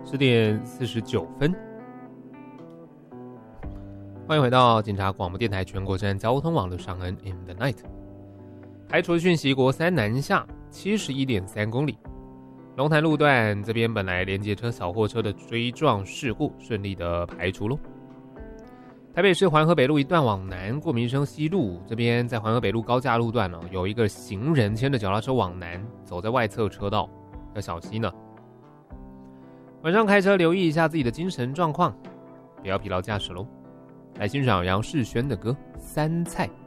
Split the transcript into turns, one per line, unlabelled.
10:49。欢迎回到警察广播电台全国站交通网络上恩 in the night。排除讯息，国三南下71.3公里，龙潭路段这边本来连接车小货车的追撞事故顺利的排除咯。台北市环河北路一段往南过民生西路，这边在环河北路高架路段有一个行人牵着脚踏车往南走在外侧车道，要小心呢。晚上开车留意一下自己的精神状况，不要疲劳驾驶咯。来欣赏杨世轩的歌《三菜》。